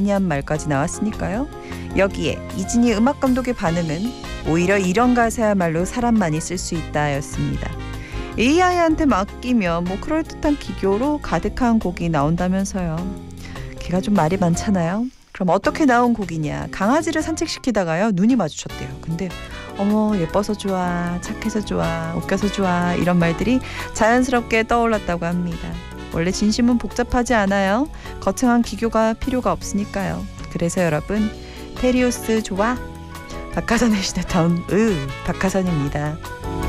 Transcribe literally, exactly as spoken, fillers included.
이진이한 말까지 나왔으니까요. 여기에 이진이 음악 감독의 반응은 오히려 이런 가사야말로 사람만이 쓸 수 있다 였습니다. 에이아이한테 맡기면 뭐 그럴듯한 기교로 가득한 곡이 나온다면서요. 걔가 좀 말이 많잖아요. 그럼 어떻게 나온 곡이냐. 강아지를 산책시키다가요 눈이 마주쳤대요. 근데 어머 예뻐서 좋아, 착해서 좋아, 웃겨서 좋아 이런 말들이 자연스럽게 떠올랐다고 합니다. 원래 진심은 복잡하지 않아요. 거창한 기교가 필요가 없으니까요. 그래서 여러분 테리우스 좋아? 박하선의 시대타운 으 박하선입니다.